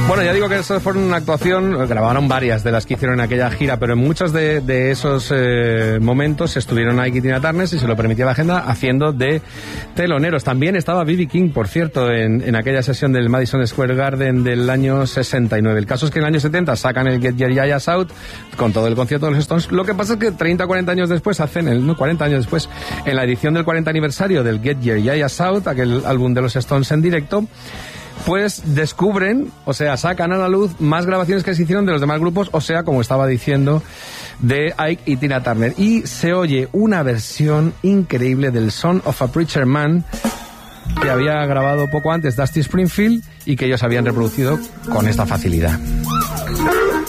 Bueno, ya digo que eso fue una actuación, grabaron varias de las que hicieron en aquella gira, pero en muchos de esos momentos estuvieron Ike y Tina Turner, si se lo permitía la agenda, haciendo de teloneros. También estaba B.B. King, por cierto, en aquella sesión del Madison Square Garden del año 69. El caso es que en el año 70 sacan el Get Your Yayas Out con todo el concierto de los Stones. Lo que pasa es que 30 o 40 años después hacen, 40 años después, en la edición del 40 aniversario del Get Your Yayas Out, aquel álbum de los Stones en directo, pues descubren, o sea, sacan a la luz más grabaciones que se hicieron de los demás grupos, o sea, como estaba diciendo, de Ike y Tina Turner. Y se oye una versión increíble del Son of a Preacher Man que había grabado poco antes Dusty Springfield y que ellos habían reproducido con esta facilidad.